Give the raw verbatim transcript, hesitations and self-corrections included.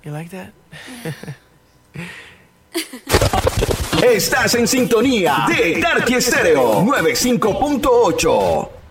You like that? Estás en sintonía de Tarqui Estéreo noventa y cinco punto ocho.